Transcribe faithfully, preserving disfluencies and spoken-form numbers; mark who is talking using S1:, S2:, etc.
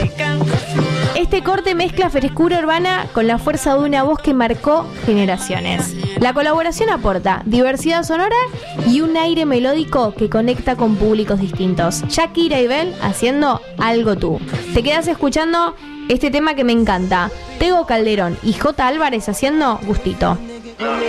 S1: Este corte mezcla frescura urbana con la fuerza de una voz que marcó generaciones. La colaboración aporta diversidad sonora y un aire melódico que conecta con públicos distintos. Shakira y Bell haciendo Algo Tú. Te quedas escuchando este tema que me encanta. Tego Calderón y J. Álvarez haciendo Gustito.